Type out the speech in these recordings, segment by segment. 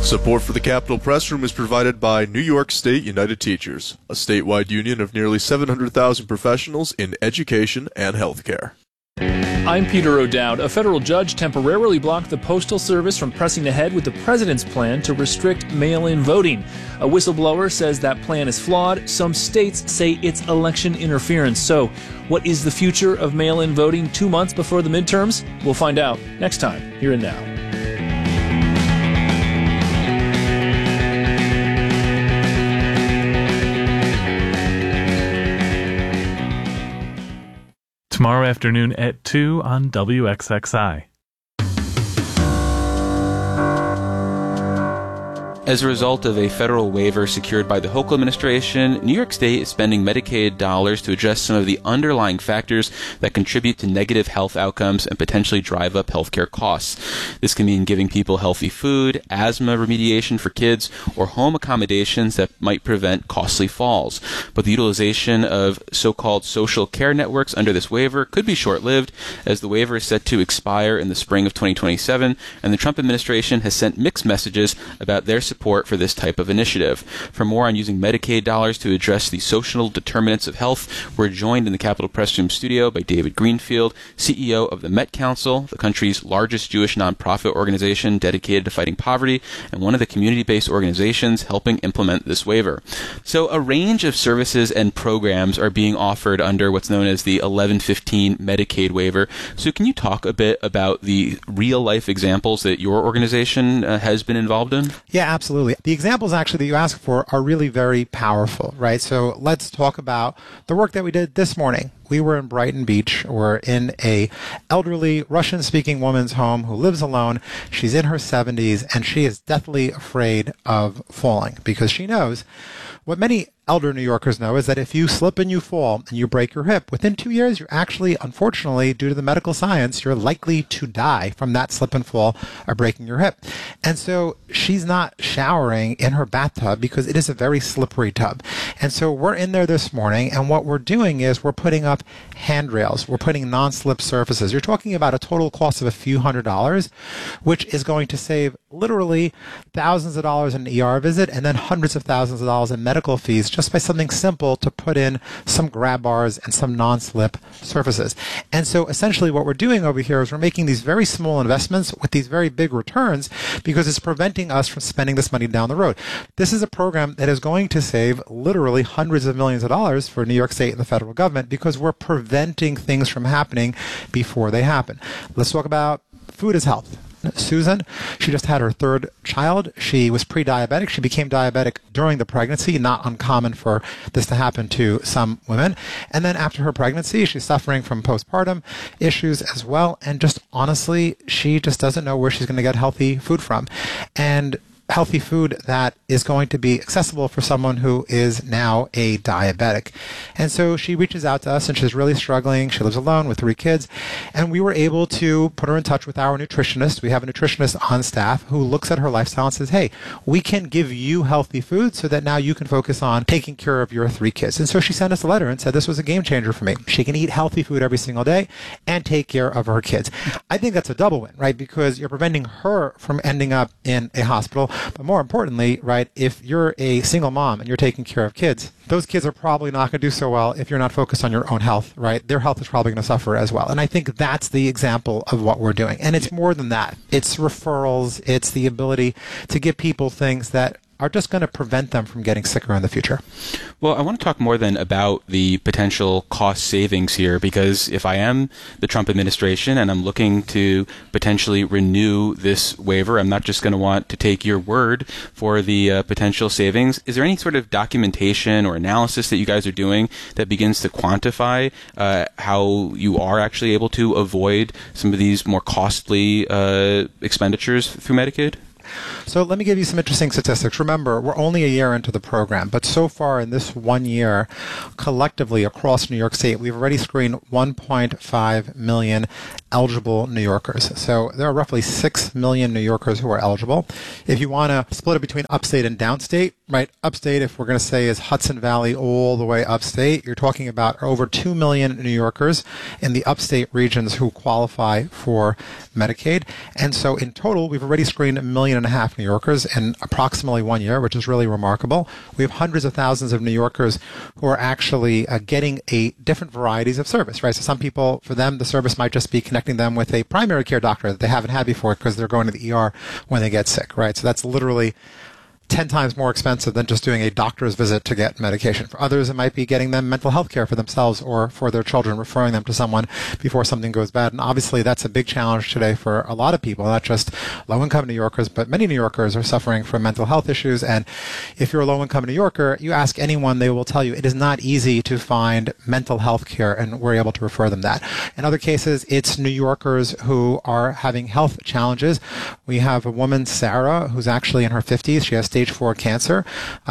Support for the Capitol Press Room is provided by New York State United Teachers, a statewide union of nearly 700,000 professionals in education and healthcare. I'm Peter O'Dowd. A federal judge temporarily blocked the Postal Service from pressing ahead with the president's plan to restrict mail-in voting. A whistleblower says that plan is flawed. Some states say it's election interference. So, what is the future of mail-in voting 2 months before the midterms? We'll find out next time, here and now. Tomorrow afternoon at 2 on WXXI. As a result of a federal waiver secured by the Hochul administration, New York State is spending Medicaid dollars to address some of the underlying factors that contribute to negative health outcomes and potentially drive up healthcare costs. This can mean giving people healthy food, asthma remediation for kids, or home accommodations that might prevent costly falls. But the utilization of so-called social care networks under this waiver could be short-lived, as the waiver is set to expire in the spring of 2027, and the Trump administration has sent mixed messages about their support for this type of initiative. For more on using Medicaid dollars to address the social determinants of health, we're joined in the Capitol Press Room studio by David Greenfield, CEO of the Met Council, the country's largest Jewish nonprofit organization dedicated to fighting poverty, and one of the community-based organizations helping implement this waiver. So a range of services and programs are being offered under what's known as the 1115 Medicaid waiver. So can you talk a bit about the real-life examples that your organization has been involved in? Yeah, absolutely. The examples actually that you asked for are really very powerful, right? So let's talk about the work that we did this morning. We were in Brighton Beach. We're in a elderly Russian-speaking woman's home who lives alone. She's in her 70s, and she is deathly afraid of falling because she knows what many elder New Yorkers know is that if you slip and you fall and you break your hip, within 2 years, you're actually, unfortunately, due to the medical science, you're likely to die from that slip and fall or breaking your hip. And so she's not showering in her bathtub because it is a very slippery tub. And so we're in there this morning, and what we're doing is we're putting up handrails. We're putting non-slip surfaces. You're talking about a total cost of a few $100s, which is going to save literally thousands of dollars in an ER visit and then hundreds of thousands of dollars in medical fees just by something simple to put in some grab bars and some non-slip surfaces. And so essentially what we're doing over here is we're making these very small investments with these very big returns because it's preventing us from spending this money down the road. This is a program that is going to save literally hundreds of millions of dollars for New York State and the federal government because we're preventing things from happening before they happen. Let's talk about food as health. Susan, she just had her third child. She was pre-diabetic. She became diabetic during the pregnancy, not uncommon for this to happen to some women. And then after her pregnancy, she's suffering from postpartum issues as well. And just honestly, she just doesn't know where she's going to get healthy food from. And healthy food that is going to be accessible for someone who is now a diabetic. And so she reaches out to us and she's really struggling. She lives alone with 3 kids. And we were able to put her in touch with our nutritionist. We have a nutritionist on staff who looks at her lifestyle and says, hey, we can give you healthy food so that now you can focus on taking care of your 3 kids. And so she sent us a letter and said this was a game changer for me. She can eat healthy food every single day and take care of her kids. I think that's a double win, right? Because you're preventing her from ending up in a hospital. But more importantly, right, if you're a single mom and you're taking care of kids, those kids are probably not going to do so well if you're not focused on your own health, right? Their health is probably going to suffer as well. And I think that's the example of what we're doing. And it's more than that. It's referrals. It's the ability to give people things that are just going to prevent them from getting sicker in the future. Well, I want to talk more then about the potential cost savings here, because if I am the Trump administration and I'm looking to potentially renew this waiver, I'm not just going to want to take your word for the potential savings. Is there any sort of documentation or analysis that you guys are doing that begins to quantify how you are actually able to avoid some of these more costly expenditures through Medicaid? So let me give you some interesting statistics. Remember, we're only a year into the program, but so far in this 1 year, collectively across New York State, we've already screened 1.5 million eligible New Yorkers. So there are roughly 6 million New Yorkers who are eligible. If you want to split it between upstate and downstate, right? Upstate, if we're going to say, is Hudson Valley all the way upstate. You're talking about over 2 million New Yorkers in the upstate regions who qualify for Medicaid. And so in total, we've already screened 1.5 million New Yorkers in approximately 1 year, which is really remarkable. We have hundreds of thousands of New Yorkers who are actually getting a different varieties of service, right? So some people, for them, the service might just be connecting them with a primary care doctor that they haven't had before because they're going to the ER when they get sick, right? So that's literally 10 times more expensive than just doing a doctor's visit to get medication. For others, it might be getting them mental health care for themselves or for their children, referring them to someone before something goes bad. And obviously, that's a big challenge today for a lot of people, not just low-income New Yorkers, but many New Yorkers are suffering from mental health issues. And if you're a low-income New Yorker, you ask anyone, they will tell you it is not easy to find mental health care, and we're able to refer them that. In other cases, it's New Yorkers who are having health challenges. We have a woman, Sarah, who's actually in her 50s. She has stage 4 cancer.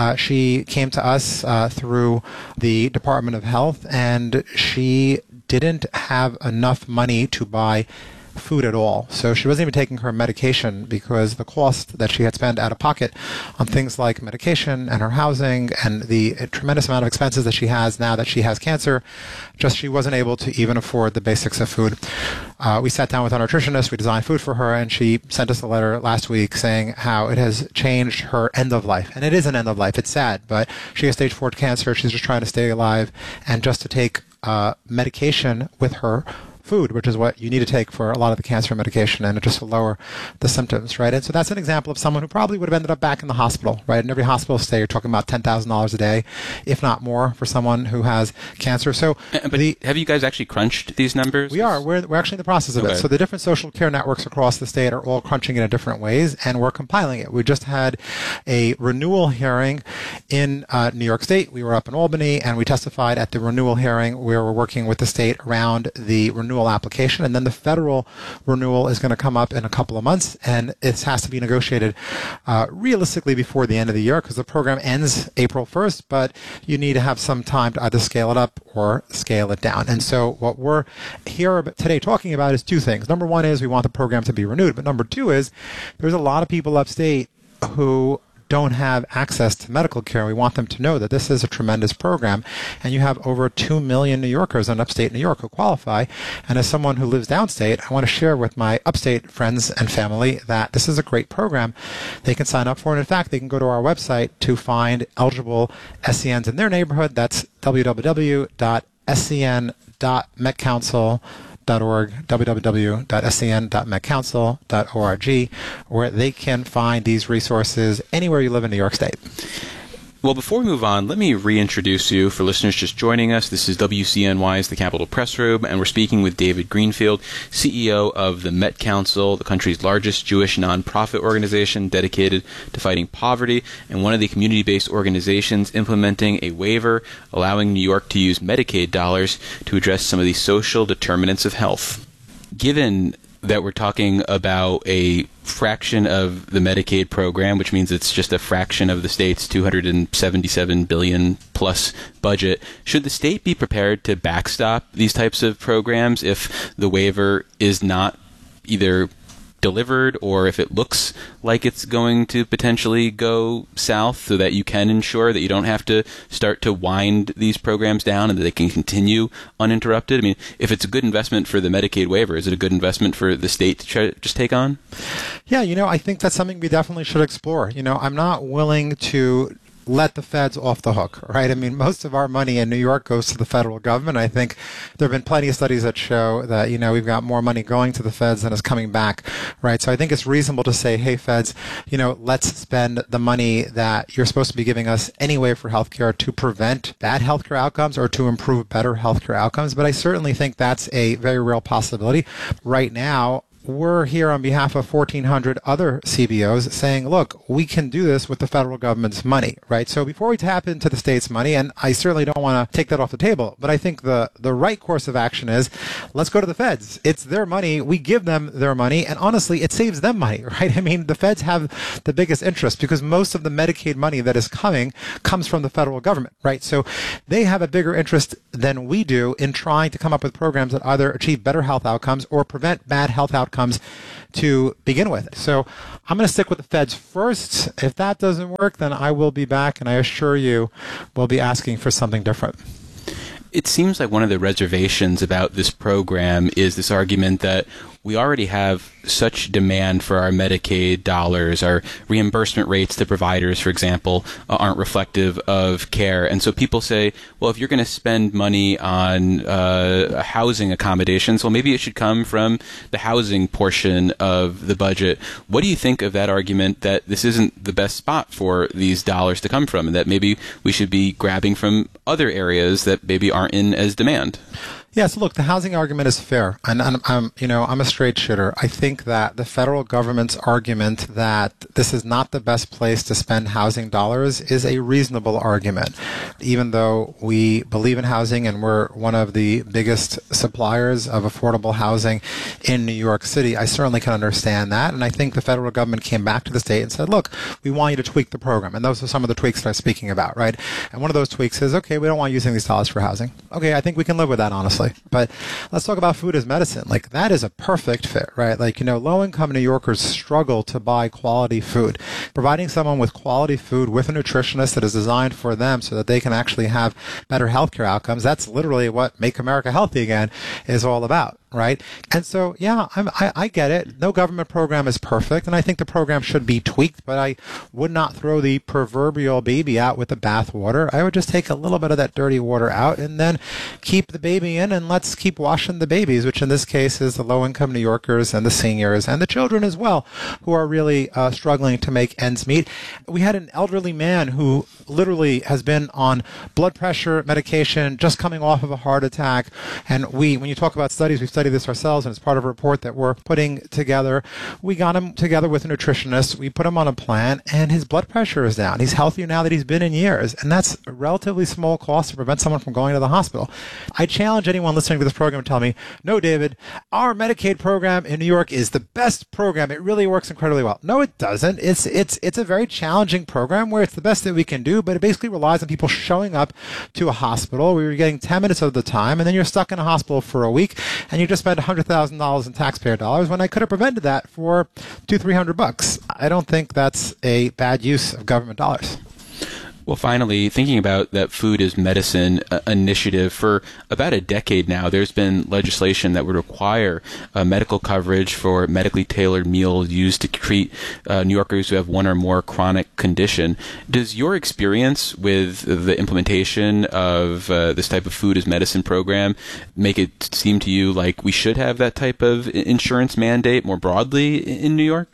She came to us through the Department of Health, and she didn't have enough money to buy food at all. So she wasn't even taking her medication because the cost that she had spent out of pocket on things like medication and her housing and the tremendous amount of expenses that she has now that she has cancer, just she wasn't able to even afford the basics of food. We sat down with our nutritionist, we designed food for her, and she sent us a letter last week saying how it has changed her end of life. And it is an end of life. It's sad, but she has stage 4 cancer. She's just trying to stay alive, and just to take medication with her food, which is what you need to take for a lot of the cancer medication, and it just will lower the symptoms, right? And so that's an example of someone who probably would have ended up back in the hospital, right? In every hospital stay, you're talking about $10,000 a day, if not more, for someone who has cancer. So, but have you guys actually crunched these numbers? We are. We're actually in the process of it. So the different social care networks across the state are all crunching it in different ways, and we're compiling it. We just had a renewal hearing in New York State. We were up in Albany, and we testified at the renewal hearing where we're working with the state around the renewal application, and then the federal renewal is going to come up in a couple of months, and it has to be negotiated realistically before the end of the year because the program ends April 1st, but you need to have some time to either scale it up or scale it down. And so what we're here today talking about is two things. Number one is we want the program to be renewed, but number two is there's a lot of people upstate who don't have access to medical care. We want them to know that this is a tremendous program, and you have over 2 million New Yorkers in upstate New York who qualify. And as someone who lives downstate, I want to share with my upstate friends and family that this is a great program they can sign up for. And in fact, they can go to our website to find eligible SCNs in their neighborhood. That's www.scn.metcouncil.org, www.scn.metcouncil.org, where they can find these resources anywhere you live in New York State. Well, before we move on, let me reintroduce you for listeners just joining us. This is WCNY's The Capitol Press Room, and we're speaking with David Greenfield, CEO of the Met Council, the country's largest Jewish nonprofit organization dedicated to fighting poverty, and one of the community-based organizations implementing a waiver allowing New York to use Medicaid dollars to address some of the social determinants of health. Given that we're talking about a fraction of the Medicaid program, which means it's just a fraction of the state's $277 billion plus budget. Should the state be prepared to backstop these types of programs if the waiver is not either delivered or if it looks like it's going to potentially go south, so that you can ensure that you don't have to start to wind these programs down and that they can continue uninterrupted? I mean, if it's a good investment for the Medicaid waiver, is it a good investment for the state to try to just take on? Yeah, I think that's something we definitely should explore. I'm not willing to let the feds off the hook, right? I mean, most of our money in New York goes to the federal government. I think there have been plenty of studies that show that, we've got more money going to the feds than is coming back, right? So I think it's reasonable to say, hey, feds, let's spend the money that you're supposed to be giving us anyway for healthcare to prevent bad healthcare outcomes or to improve better healthcare outcomes. But I certainly think that's a very real possibility. Right now, we're here on behalf of 1,400 other CBOs saying, look, we can do this with the federal government's money, right? So before we tap into the state's money, and I certainly don't want to take that off the table, but I think the right course of action is let's go to the feds. It's their money. We give them their money. And honestly, it saves them money, right? I mean, the feds have the biggest interest because most of the Medicaid money that is coming comes from the federal government, right? So they have a bigger interest than we do in trying to come up with programs that either achieve better health outcomes or prevent bad health outcomes outcomes to begin with. So I'm going to stick with the feds first. If that doesn't work, then I will be back, and I assure you we'll be asking for something different. It seems like one of the reservations about this program is this argument that we already have such demand for our Medicaid dollars. Our reimbursement rates to providers, for example, aren't reflective of care. And so people say, well, if you're going to spend money on housing accommodations, well, maybe it should come from the housing portion of the budget. What do you think of that argument that this isn't the best spot for these dollars to come from, and that maybe we should be grabbing from other areas that maybe aren't in as demand? Yeah, so look, the housing argument is fair, and I'm a straight shooter. I think that the federal government's argument that this is not the best place to spend housing dollars is a reasonable argument. Even though we believe in housing and we're one of the biggest suppliers of affordable housing in New York City, I certainly can understand that, and I think the federal government came back to the state and said, look, we want you to tweak the program, and those are some of the tweaks that I'm speaking about, right? And one of those tweaks is, okay, we don't want you using these dollars for housing. Okay, I think we can live with that, honestly. But let's talk about food as medicine. Like, that is a perfect fit, right? Like, low-income New Yorkers struggle to buy quality food. Providing someone with quality food with a nutritionist that is designed for them so that they can actually have better healthcare outcomes, that's literally what Make America Healthy Again is all about. Right? And so, yeah, I get it. No government program is perfect, and I think the program should be tweaked, but I would not throw the proverbial baby out with the bathwater. I would just take a little bit of that dirty water out and then keep the baby in, and let's keep washing the babies, which in this case is the low-income New Yorkers and the seniors and the children as well, who are really struggling to make ends meet. We had an elderly man who literally has been on blood pressure medication, just coming off of a heart attack, and when you talk about studies, we've studied this ourselves, and it's part of a report that we're putting together. We got him together with a nutritionist. We put him on a plan, and his blood pressure is down. He's healthier now that he's been in years, and that's a relatively small cost to prevent someone from going to the hospital. I challenge anyone listening to this program to tell me, no, David, our Medicaid program in New York is the best program. It really works incredibly well. No, it doesn't. It's a very challenging program where it's the best that we can do, but it basically relies on people showing up to a hospital where you're getting 10 minutes of the time, and then you're stuck in a hospital for a week, and you just spend $100,000 in taxpayer dollars when I could have prevented that for $200-300. I don't think that's a bad use of government dollars. Well, finally, thinking about that food is medicine initiative, for about a decade now, there's been legislation that would require medical coverage for medically tailored meals used to treat New Yorkers who have one or more chronic condition. Does your experience with the implementation of this type of food as medicine program make it seem to you like we should have that type of insurance mandate more broadly in New York?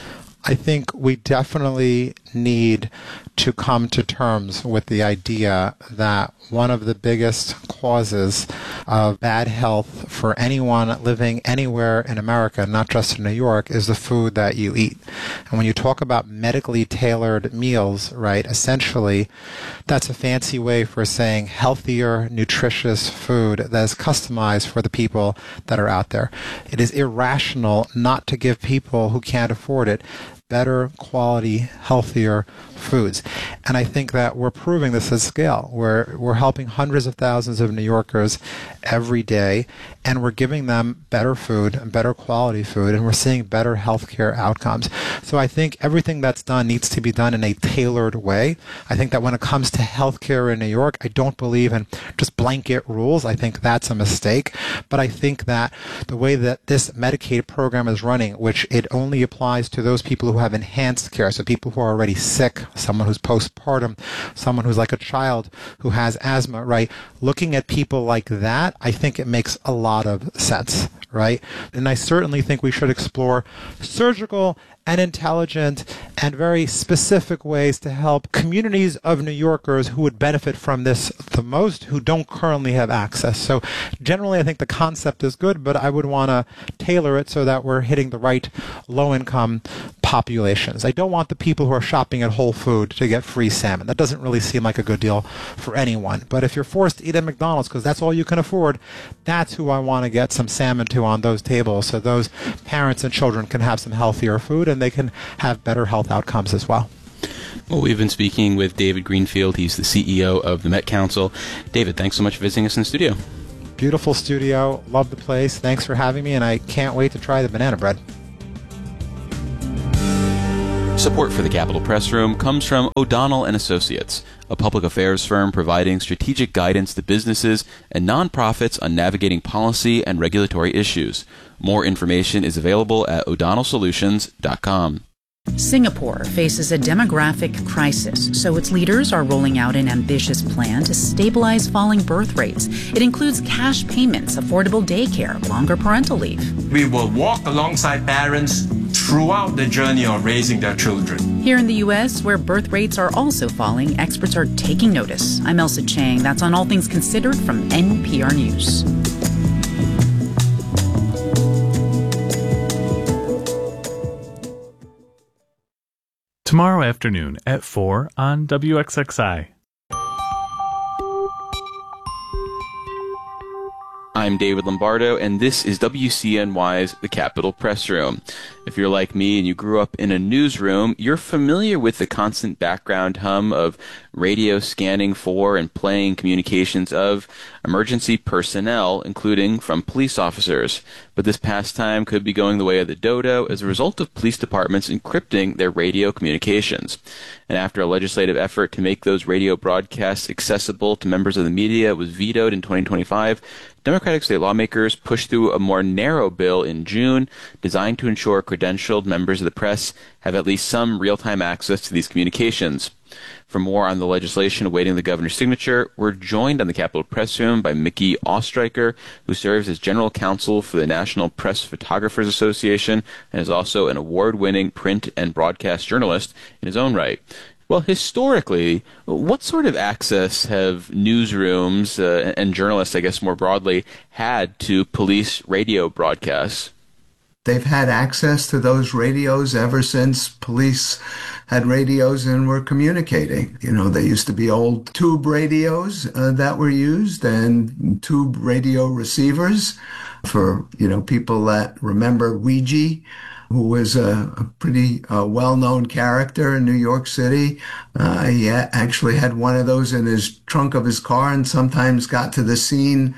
I think we definitely need to come to terms with the idea that one of the biggest causes of bad health for anyone living anywhere in America, not just in New York, is the food that you eat. And when you talk about medically tailored meals, right, essentially that's a fancy way for saying healthier, nutritious food that is customized for the people that are out there. It is irrational not to give people who can't afford it better quality, healthier foods. And I think that we're proving this at scale. We're helping hundreds of thousands of New Yorkers every day, and we're giving them better food and better quality food, and we're seeing better healthcare outcomes. So I think everything that's done needs to be done in a tailored way. I think that when it comes to healthcare in New York, I don't believe in just blanket rules. I think that's a mistake. But I think that the way that this Medicaid program is running, which it only applies to those people who have enhanced care, so people who are already sick, someone who's postpartum, someone who's like a child who has asthma, right? Looking at people like that, I think it makes a lot of sense, right? And I certainly think we should explore surgical and intelligent and very specific ways to help communities of New Yorkers who would benefit from this the most, who don't currently have access. So generally, I think the concept is good, but I would want to tailor it so that we're hitting the right low-income populations. I don't want the people who are shopping at Whole Foods to get free salmon. That doesn't really seem like a good deal for anyone. But if you're forced to eat at McDonald's because that's all you can afford, that's who I want to get some salmon to on those tables, so those parents and children can have some healthier food and they can have better health outcomes as well. Well, we've been speaking with David Greenfield. He's the CEO of the Met Council. David, thanks so much for visiting us in the studio. Beautiful studio. Love the place. Thanks for having me, and I can't wait to try the banana bread. Support for the Capitol Press Room comes from O'Donnell and Associates, a public affairs firm providing strategic guidance to businesses and nonprofits on navigating policy and regulatory issues. More information is available at o'donnellsolutions.com. Singapore faces a demographic crisis, so its leaders are rolling out an ambitious plan to stabilize falling birth rates. It includes cash payments, affordable daycare, longer parental leave. We will walk alongside parents throughout the journey of raising their children. Here in the U.S., where birth rates are also falling, experts are taking notice. I'm Elsa Chang. That's on All Things Considered from NPR News. Tomorrow afternoon at 4 on WXXI. I'm David Lombardo, and this is WCNY's The Capitol Press Room. If you're like me and you grew up in a newsroom, you're familiar with the constant background hum of radio scanning for and playing communications of emergency personnel, including from police officers. But this pastime could be going the way of the dodo as a result of police departments encrypting their radio communications. And after a legislative effort to make those radio broadcasts accessible to members of the media was vetoed in 2025, Democratic state lawmakers pushed through a more narrow bill in June designed to ensure credentialed members of the press have at least some real-time access to these communications. For more on the legislation awaiting the governor's signature, we're joined on the Capitol Press Room by Mickey Ostreicher, who serves as general counsel for the National Press Photographers Association and is also an award-winning print and broadcast journalist in his own right. Well, historically, what sort of access have newsrooms and journalists, I guess more broadly, had to police radio broadcasts? They've had access to those radios ever since police had radios and were communicating. You know, there used to be old tube radios that were used and tube radio receivers for, people that remember Ouija, who was a pretty well-known character in New York City. He actually had one of those in his trunk of his car and sometimes got to the scene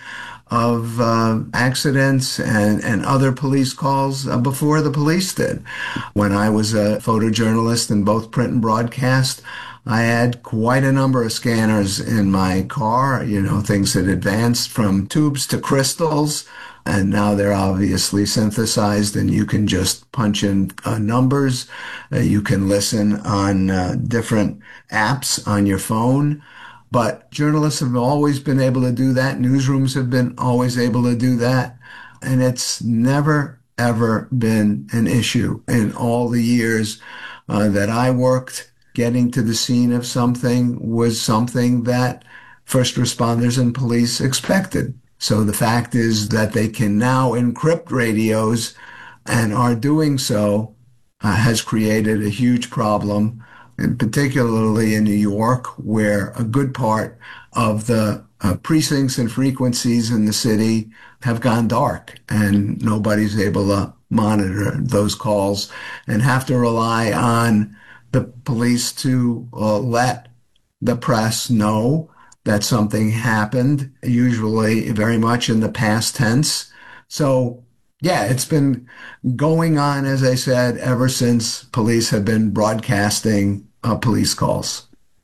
of accidents and other police calls before the police did. When I was a photojournalist in both print and broadcast, I had quite a number of scanners in my car, things that advanced from tubes to crystals. And now they're obviously synthesized and you can just punch in numbers. You can listen on different apps on your phone. But journalists have always been able to do that. Newsrooms have been always able to do that. And it's never, ever been an issue in all the years that I worked. Getting to the scene of something was something that first responders and police expected. So the fact is that they can now encrypt radios and are doing so has created a huge problem, and particularly in New York, where a good part of the precincts and frequencies in the city have gone dark and nobody's able to monitor those calls and have to rely on the police to let the press know that something happened, usually very much in the past tense. So, yeah, it's been going on, as I said, ever since police have been broadcasting police calls.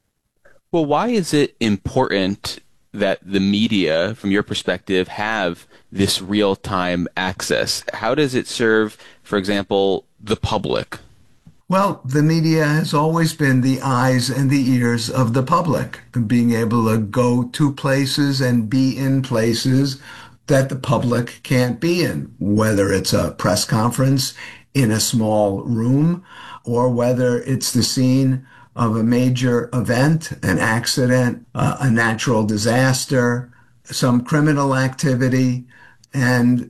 Well, why is it important that the media, from your perspective, have this real-time access? How does it serve, for example, the public? Well, the media has always been the eyes and the ears of the public, being able to go to places and be in places that the public can't be in, whether it's a press conference in a small room or whether it's the scene of a major event, an accident, a natural disaster, some criminal activity, and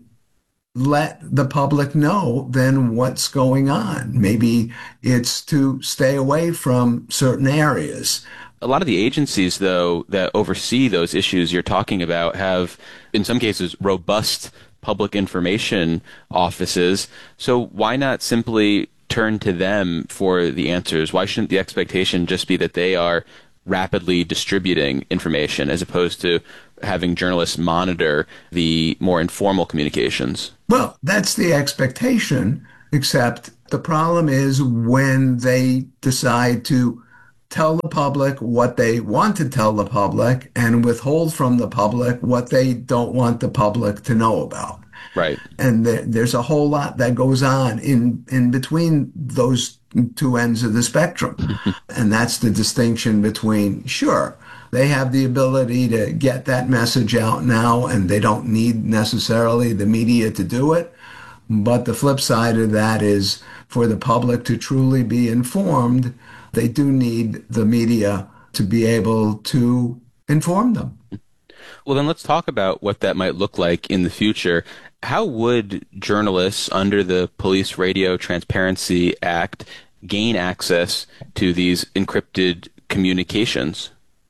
let the public know then what's going on. Maybe it's to stay away from certain areas. A lot of the agencies, though, that oversee those issues you're talking about have, in some cases, robust public information offices. So why not simply turn to them for the answers? Why shouldn't the expectation just be that they are rapidly distributing information as opposed to having journalists monitor the more informal communications. Well, that's the expectation, except the problem is when they decide to tell the public what they want to tell the public and withhold from the public what they don't want the public to know about. Right. And there's a whole lot that goes on in between those two ends of the spectrum. And that's the distinction between, sure, they have the ability to get that message out now, and they don't need necessarily the media to do it. But the flip side of that is for the public to truly be informed, they do need the media to be able to inform them. Well, then let's talk about what that might look like in the future. How would journalists under the Police Radio Transparency Act gain access to these encrypted communications?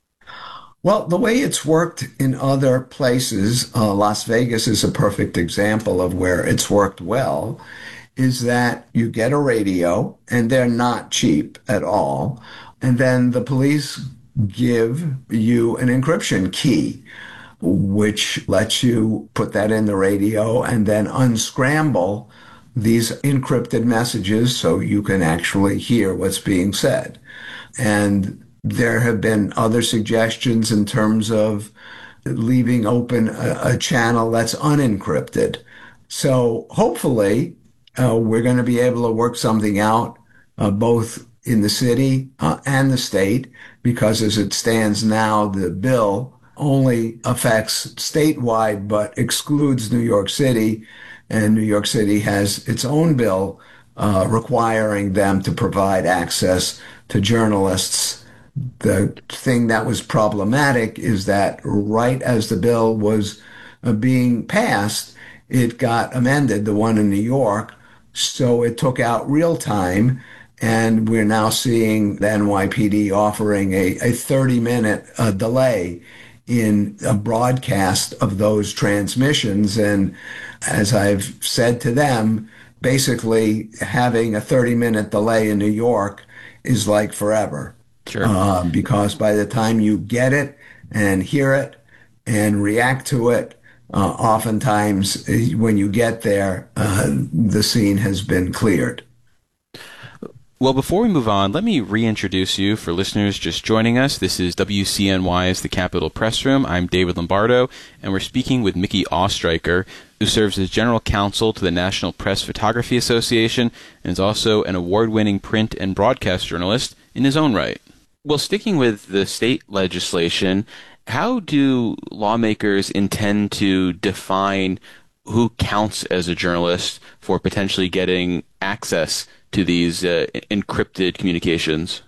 Well, the way it's worked in other places, Las Vegas is a perfect example of where it's worked well, is that you get a radio, and they're not cheap at all, and then the police give you an encryption key, which lets you put that in the radio and then unscramble these encrypted messages so you can actually hear what's being said. And there have been other suggestions in terms of leaving open a channel that's unencrypted. So hopefully we're going to be able to work something out both in the city and the state, because as it stands now, the bill only affects statewide but excludes New York City, and New York City has its own bill requiring them to provide access to journalists. The thing that was problematic is that right as the bill was being passed, it got amended, the one in New York, so it took out real time, and we're now seeing the NYPD offering a 30-minute delay in a broadcast of those transmissions. And as I've said to them, basically having a 30-minute delay in New York is like forever. Sure. Because by the time you get it and hear it and react to it, oftentimes when you get there, the scene has been cleared. Well, before we move on, let me reintroduce you for listeners just joining us. This is WCNY's The Capitol Press Room. I'm David Lombardo, and we're speaking with Mickey Ostreicher, who serves as General Counsel to the National Press Photography Association and is also an award-winning print and broadcast journalist in his own right. Well, sticking with the state legislation, how do lawmakers intend to define who counts as a journalist for potentially getting access to these encrypted communications?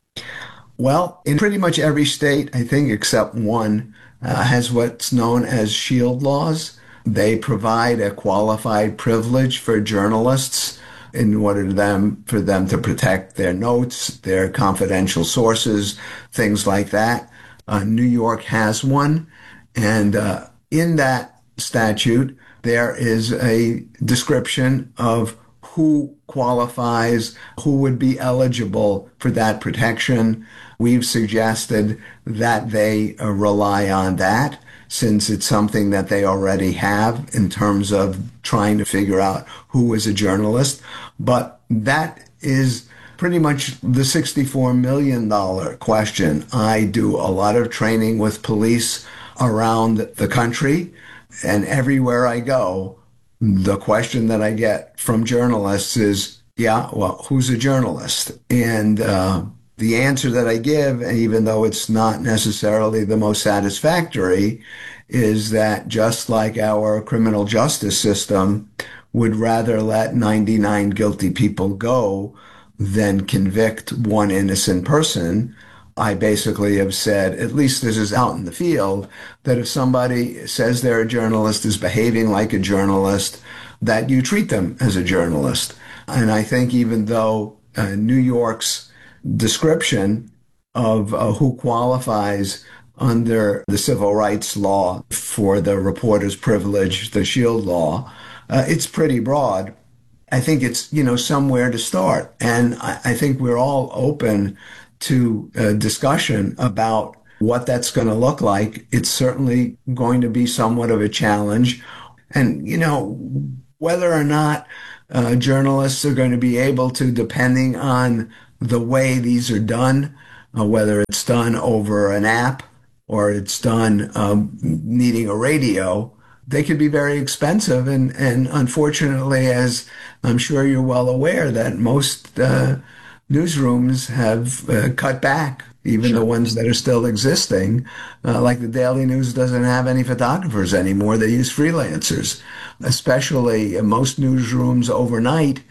Well, in pretty much every state, I think, except one, has what's known as shield laws. They provide a qualified privilege for journalists in order for them to protect their notes, their confidential sources, things like that. New York has one, and in that statute, there is a description of who qualifies, who would be eligible for that protection. We've suggested that they rely on that, since it's something that they already have in terms of trying to figure out who is a journalist. But that is pretty much the $64 million question. I do a lot of training with police around the country, and everywhere I go, the question that I get from journalists is, yeah, well, who's a journalist? And the answer that I give, even though it's not necessarily the most satisfactory, is that just like our criminal justice system would rather let 99 guilty people go than convict one innocent person, I basically have said, at least this is out in the field, that if somebody says they're a journalist, is behaving like a journalist, that you treat them as a journalist. And I think even though New York's description of who qualifies under the civil rights law for the reporter's privilege, the shield law, it's pretty broad. I think it's, somewhere to start. And I think we're all open to a discussion about what that's going to look like. It's certainly going to be somewhat of a challenge. And, whether or not journalists are going to be able to, depending on the way these are done, whether it's done over an app or it's done needing a radio, they could be very expensive. And unfortunately, as I'm sure you're well aware, that most newsrooms have cut back, even the ones that are still existing. Like the Daily News doesn't have any photographers anymore. They use freelancers, especially most newsrooms overnight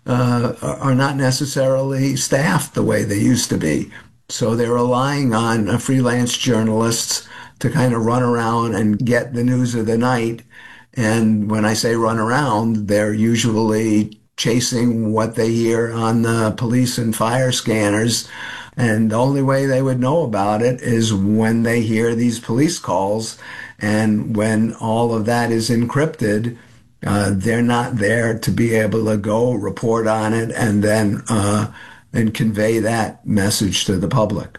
are not necessarily staffed the way they used to be. So they're relying on freelance journalists to kind of run around and get the news of the night. And when I say run around, they're usually chasing what they hear on the police and fire scanners. And the only way they would know about it is when they hear these police calls. And when all of that is encrypted, they're not there to be able to go report on it and then and convey that message to the public.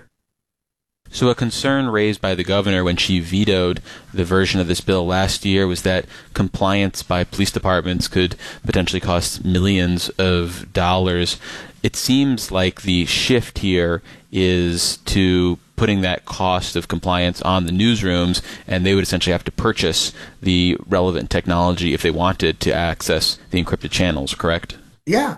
So a concern raised by the governor when she vetoed the version of this bill last year was that compliance by police departments could potentially cost millions of dollars. It seems like the shift here is to putting that cost of compliance on the newsrooms, and they would essentially have to purchase the relevant technology if they wanted to access the encrypted channels, correct? Yeah,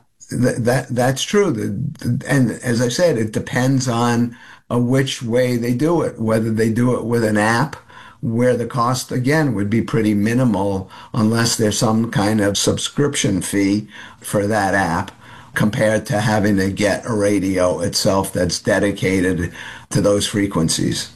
that's true. And as I said, it depends on which way they do it, whether they do it with an app where the cost, again, would be pretty minimal unless there's some kind of subscription fee for that app, compared to having to get a radio itself that's dedicated to those frequencies.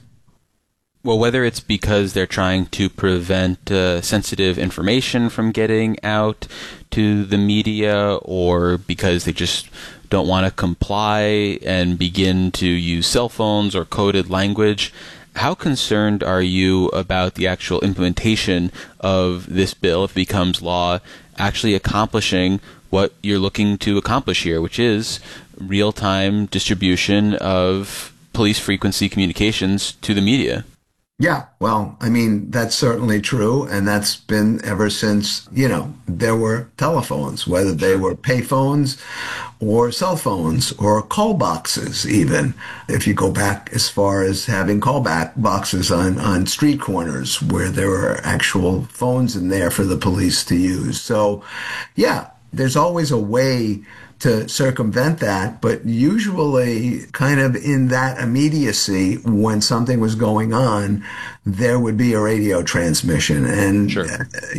Well, whether it's because they're trying to prevent sensitive information from getting out to the media, or because they just don't want to comply and begin to use cell phones or coded language, how concerned are you about the actual implementation of this bill, if it becomes law, actually accomplishing what you're looking to accomplish here, which is real-time distribution of police frequency communications to the media? Yeah, well, I mean, that's certainly true, and that's been ever since, there were telephones, whether they were payphones or cell phones or call boxes even. If you go back as far as having callback boxes on street corners where there were actual phones in there for the police to use. So, yeah, there's always a way to circumvent that, but usually kind of in that immediacy when something was going on, there would be a radio transmission. And, sure.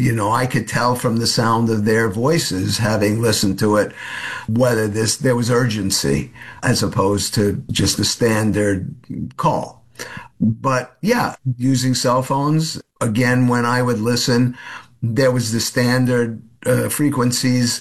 I could tell from the sound of their voices, having listened to it, whether there was urgency as opposed to just a standard call. But yeah, using cell phones, again, when I would listen, there was the standard frequencies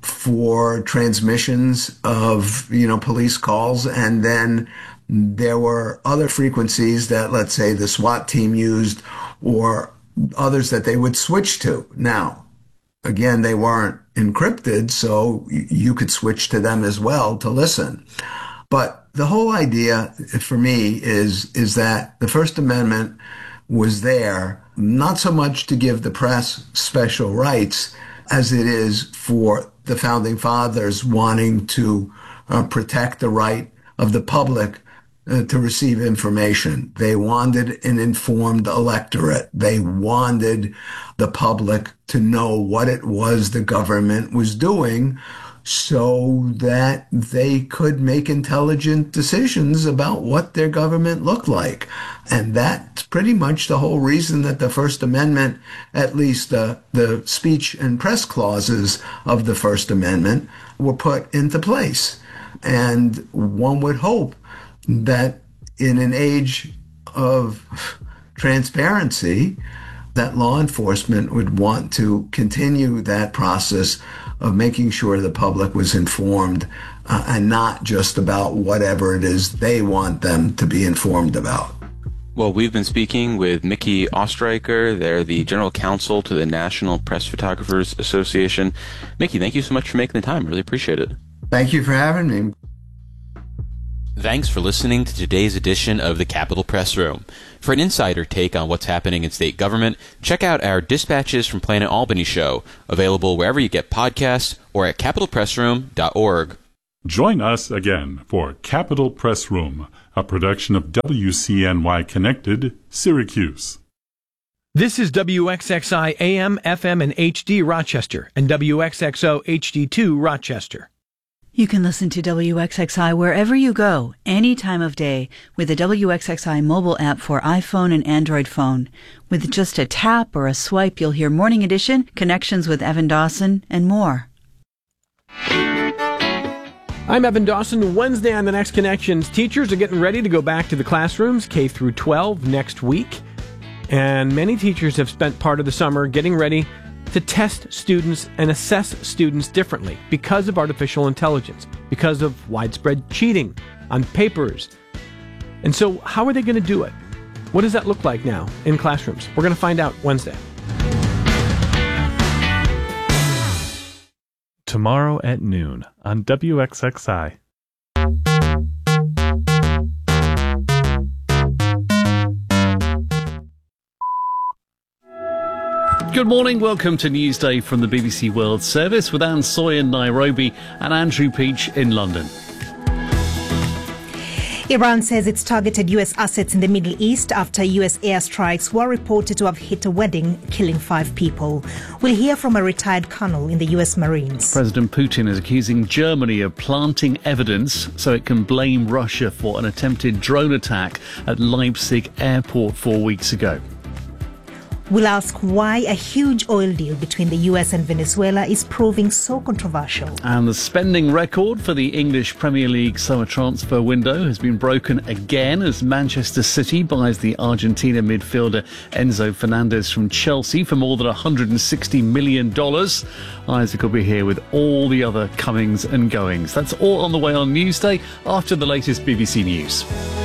for transmissions of, police calls. And then there were other frequencies that, let's say, the SWAT team used, or others that they would switch to. Now, again, they weren't encrypted, so you could switch to them as well to listen. But the whole idea for me is that the First Amendment was there not so much to give the press special rights as it is for the Founding Fathers wanting to protect the right of the public to receive information. They wanted an informed electorate. They wanted the public to know what it was the government was doing so that they could make intelligent decisions about what their government looked like. And that's pretty much the whole reason that the First Amendment, at least the speech and press clauses of the First Amendment, were put into place. And one would hope that in an age of transparency, that law enforcement would want to continue that process of making sure the public was informed and not just about whatever it is they want them to be informed about. Well, we've been speaking with Mickey Ostreicher. They're the general counsel to the National Press Photographers Association. Mickey, thank you so much for making the time. Really appreciate it. Thank you for having me. Thanks for listening to today's edition of the Capitol Press Room. For an insider take on what's happening in state government, check out our Dispatches from Planet Albany show, available wherever you get podcasts or at capitolpressroom.org. Join us again for Capitol Press Room, a production of WCNY Connected, Syracuse. This is WXXI AM, FM, and HD Rochester, and WXXO HD2 Rochester. You can listen to WXXI wherever you go, any time of day, with the WXXI mobile app for iPhone and Android phone. With just a tap or a swipe, you'll hear Morning Edition, Connections with Evan Dawson, and more. I'm Evan Dawson. Wednesday on The Next Connections, teachers are getting ready to go back to the classrooms, K through 12, next week. And many teachers have spent part of the summer getting ready to test students and assess students differently because of artificial intelligence, because of widespread cheating on papers. And so how are they going to do it? What does that look like now in classrooms? We're going to find out Wednesday. Tomorrow at noon on WXXI. Good morning, welcome to Newsday from the BBC World Service with Anne Soy in Nairobi and Andrew Peach in London. Iran says it's targeted U.S. assets in the Middle East after U.S. airstrikes were reported to have hit a wedding, killing 5 people. We'll hear from a retired colonel in the U.S. Marines. President Putin is accusing Germany of planting evidence so it can blame Russia for an attempted drone attack at Leipzig airport 4 weeks ago. We'll ask why a huge oil deal between the US and Venezuela is proving so controversial. And the spending record for the English Premier League summer transfer window has been broken again as Manchester City buys the Argentina midfielder Enzo Fernandez from Chelsea for more than $160 million. Isaac will be here with all the other comings and goings. That's all on the way on Newsday after the latest BBC News.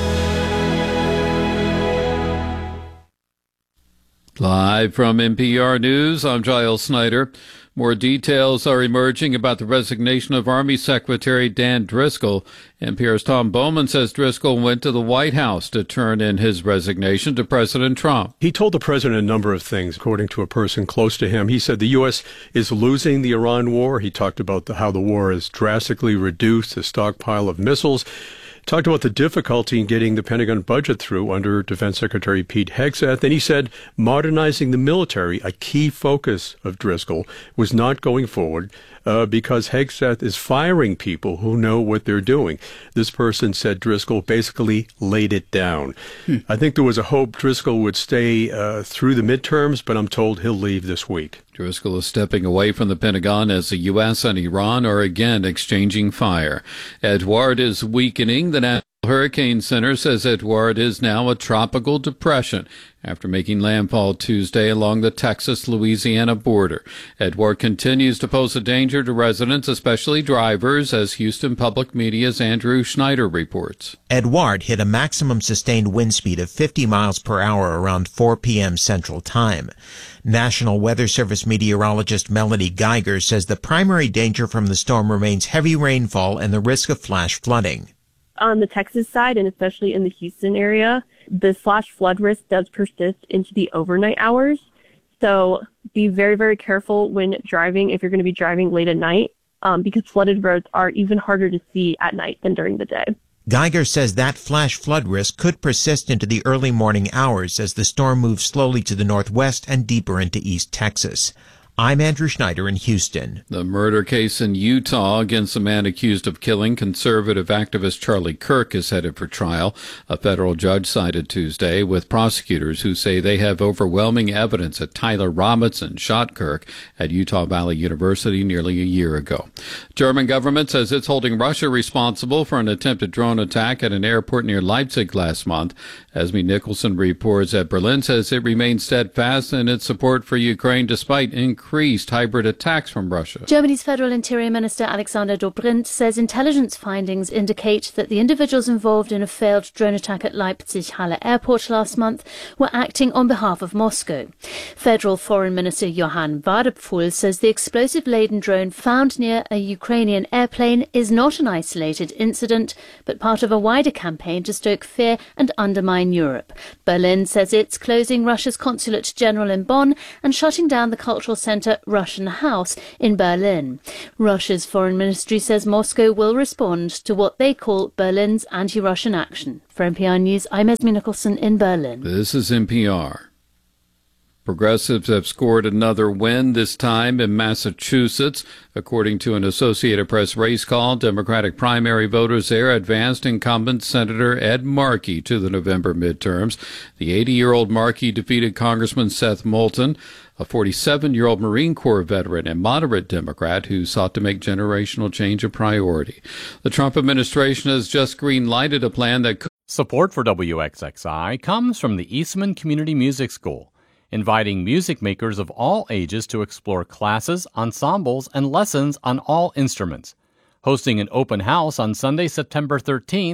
Live from NPR News, I'm Giles Snyder. More details are emerging about the resignation of Army Secretary Dan Driscoll. NPR's Tom Bowman says Driscoll went to the White House to turn in his resignation to President Trump. He told the president a number of things, according to a person close to him. He said the U.S. is losing the Iran war. He talked about how the war has drastically reduced the stockpile of missiles. Talked about the difficulty in getting the Pentagon budget through under Defense Secretary Pete Hegseth. And he said modernizing the military, a key focus of Driscoll, was not going forward because Hegseth is firing people who know what they're doing. This person said Driscoll basically laid it down. I think there was a hope Driscoll would stay through the midterms, but I'm told he'll leave this week. Driscoll is stepping away from the Pentagon as the U.S. and Iran are again exchanging fire. Edouard is weakening. The National Hurricane Center says Edouard is now a tropical depression after making landfall Tuesday along the Texas-Louisiana border. Edouard continues to pose a danger to residents, especially drivers, as Houston Public Media's Andrew Schneider reports. Edouard hit a maximum sustained wind speed of 50 miles per hour around 4 p.m. Central Time. National Weather Service meteorologist Melanie Geiger says the primary danger from the storm remains heavy rainfall and the risk of flash flooding. On the Texas side, and especially in the Houston area, the flash flood risk does persist into the overnight hours. So be very, very careful when driving if you're going to be driving late at night, because flooded roads are even harder to see at night than during the day. Geiger says that flash flood risk could persist into the early morning hours as the storm moves slowly to the northwest and deeper into East Texas. I'm Andrew Schneider in Houston. The murder case in Utah against a man accused of killing conservative activist Charlie Kirk is headed for trial. A federal judge sided Tuesday with prosecutors who say they have overwhelming evidence that Tyler Robinson shot Kirk at Utah Valley University nearly a year ago. German government says it's holding Russia responsible for an attempted drone attack at an airport near Leipzig last month. Esme Nicholson reports that Berlin says it remains steadfast in its support for Ukraine despite increased increased hybrid attacks from Russia. Germany's Federal Interior Minister Alexander Dobrindt says intelligence findings indicate that the individuals involved in a failed drone attack at Leipzig-Halle airport last month were acting on behalf of Moscow. Federal Foreign Minister Johann Wadephul says the explosive-laden drone found near a Ukrainian airplane is not an isolated incident, but part of a wider campaign to stoke fear and undermine Europe. Berlin says it's closing Russia's consulate general in Bonn and shutting down the cultural centre Russian House in Berlin. Russia's foreign ministry says Moscow will respond to what they call Berlin's anti-Russian action. For NPR News, I'm Esme Nicholson in Berlin. This is NPR. Progressives have scored another win, this time in Massachusetts. According to an Associated Press race call, Democratic primary voters there advanced incumbent Senator Ed Markey to the November midterms. The 80-year-old Markey defeated Congressman Seth Moulton, a 47-year-old Marine Corps veteran and moderate Democrat who sought to make generational change a priority. The Trump administration has just green-lighted a plan that could... Support for WXXI comes from the Eastman Community Music School, inviting music makers of all ages to explore classes, ensembles, and lessons on all instruments. Hosting an open house on Sunday, September 13th